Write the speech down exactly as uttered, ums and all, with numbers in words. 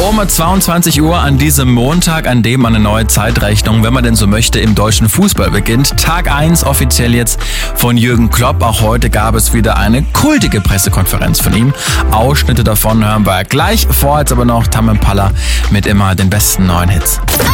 Um zweiundzwanzig Uhr an diesem Montag, an dem eine neue Zeitrechnung, wenn man denn so möchte, im deutschen Fußball beginnt. Tag eins offiziell jetzt von Jürgen Klopp. Auch heute gab es wieder eine kultige Pressekonferenz von ihm. Ausschnitte davon hören wir gleich. Vorher jetzt aber noch Tame Impala mit immer den besten neuen Hits.